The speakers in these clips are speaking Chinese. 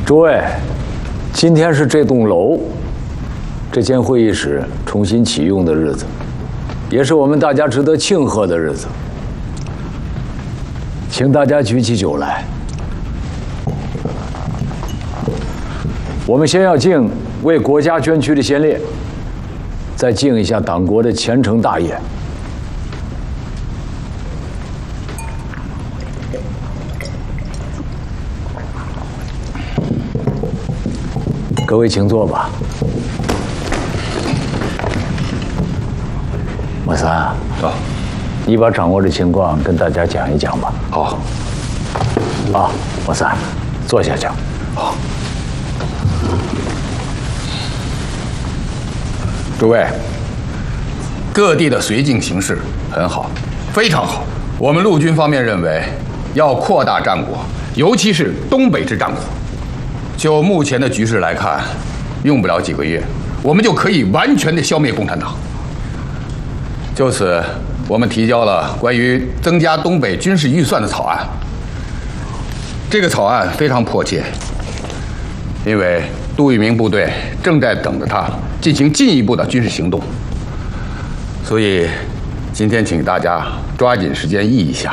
诸位，今天是这栋楼、这间会议室重新启用的日子，也是我们大家值得庆贺的日子。请大家举起酒来。我们先要敬为国家捐躯的先烈，再敬一下党国的前程大业。各位请坐吧。莫三啊，你把掌握的情况跟大家讲一讲吧。 好。 啊，莫三，坐下讲。 好。诸位，各地的绥靖形势很好，非常好。我们陆军方面认为，要扩大战果，尤其是东北之战果。就目前的局势来看，用不了几个月，我们就可以完全的消灭共产党。就此，我们提交了关于增加东北军事预算的草案。这个草案非常迫切，因为杜聿明部队正在等着他进行进一步的军事行动，所以今天请大家抓紧时间议一下。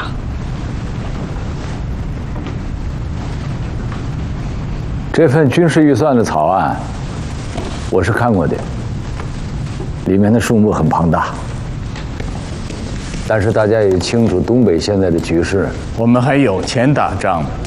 这份军事预算的草案，我是看过的，里面的数目很庞大。但是大家也清楚东北现在的局势， 我们还有钱打仗呢。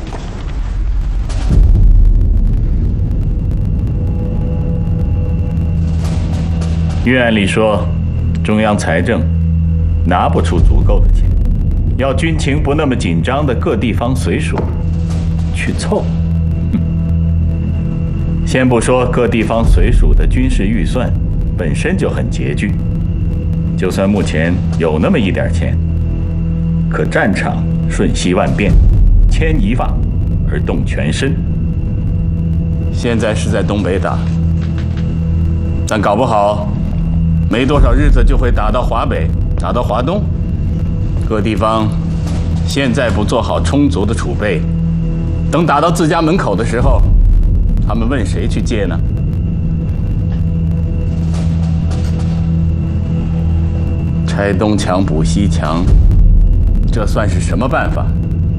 预案里说，中央财政拿不出足够的钱，要军情不那么紧张的各地方绥署去凑。先不说各地方绥署的军事预算本身就很拮据，就算目前有那么一点钱，可战场瞬息万变，牵一发而动全身。现在是在东北打，但搞不好没多少日子就会打到华北，打到华东。各地方现在不做好充足的储备，等打到自家门口的时候，他们问谁去借呢？拆东墙补西墙，这算是什么办法？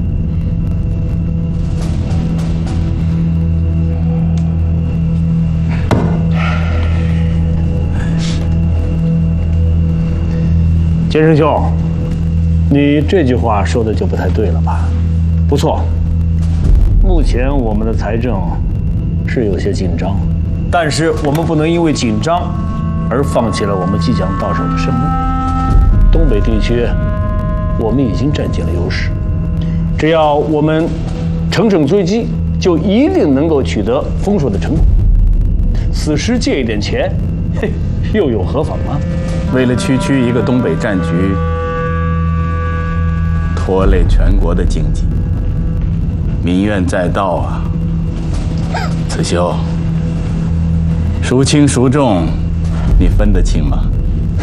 剑生兄，你这句话说的就不太对了吧？不错，目前我们的财政是有些紧张，但是我们不能因为紧张而放弃了我们即将到手的生物。东北地区，我们已经占尽了优势，只要我们乘胜追击，就一定能够取得丰硕的成果。此时借一点钱，嘿，又有何妨呢？ 为了区区一个东北战局，拖累全国的经济，民怨载道啊！子修，孰轻孰重，你分得清吗？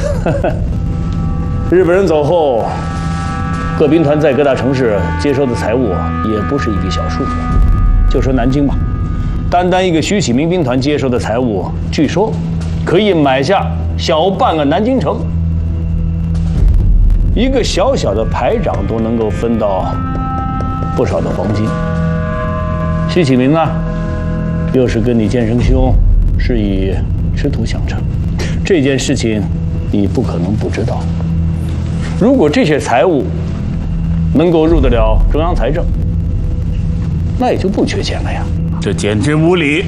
日本人走后，各兵团在各大城市接收的财物也不是一笔小数目。就说南京吧，单单一个徐启明兵团接收的财物，据说可以买下小半个南京城。一个小小的排长都能够分到不少的黄金。徐启明啊，又是跟你剑生兄是以师徒相称，这件事情你不可能不知道。如果这些财物能够入得了中央财政，那也就不缺钱了呀。 这简直无理！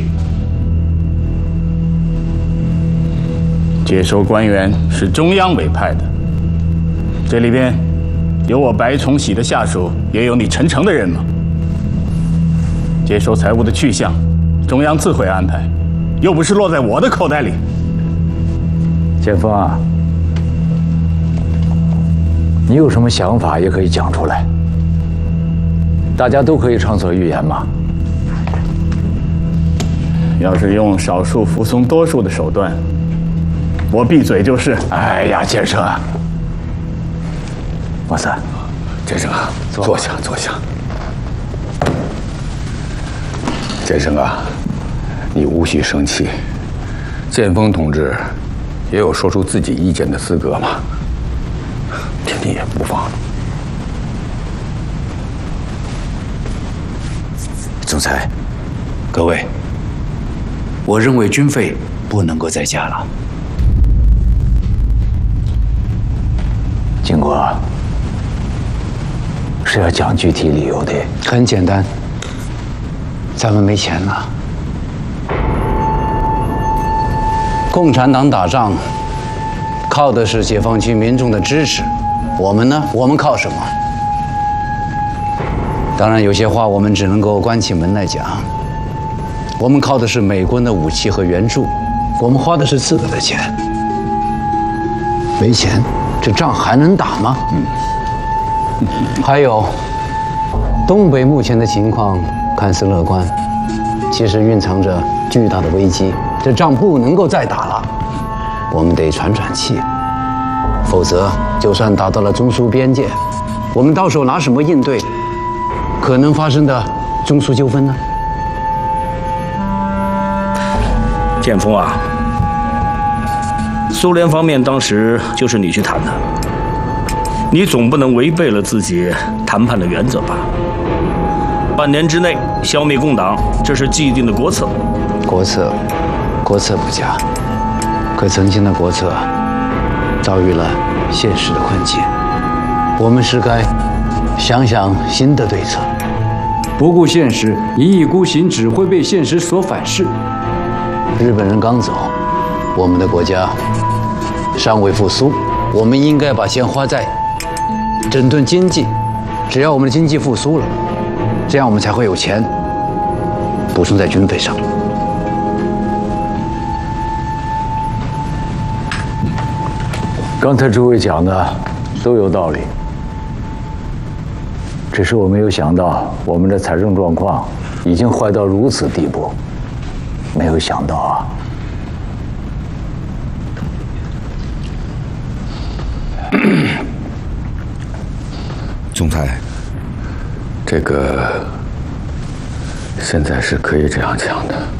接收官员是中央委派的，这里边有我白崇禧的下属，也有你陈诚的人马。接收财物的去向，中央自会安排，又不是落在我的口袋里。 剑锋啊，你有什么想法也可以讲出来，大家都可以畅所欲言嘛。 要是用少数服从多数的手段，我闭嘴就是。 哎呀，剑生啊，莫三， 剑生啊，坐下坐下。 建生啊，你无需生气。建峰同志也有说出自己意见的资格嘛，听听也不妨。 总裁，各位，我认为军费不能够再加了。 经国是要讲具体理由的。 很简单，咱们没钱了。共产党打仗靠的是解放军民众的支持，我们呢？我们靠什么？当然，有些话我们只能够关起门来讲。我们靠的是美国的武器和援助，我们花的是自个的钱。没钱，这仗还能打吗？还有，东北目前的情况看似乐观，其实蕴藏着巨大的危机。这仗不能够再打了，我们得喘喘气，否则就算打到了中苏边界，我们到时候拿什么应对可能发生的中苏纠纷呢？ 建峰啊，苏联方面当时就是你去谈的，你总不能违背了自己谈判的原则吧？半年之内消灭共党，这是既定的国策。 国策不假，可曾经的国策遭遇了现实的困境，我们是该想想新的对策。 不顾现实，一意孤行，只会被现实所反噬。 日本人刚走，我们的国家尚未复苏，我们应该把钱花在整顿经济。只要我们的经济复苏了，这样我们才会有钱补充在军费上。 刚才诸位讲的都有道理，只是我没有想到我们的财政状况已经坏到如此地步，没有想到啊。 总裁，这个现在是可以这样讲的。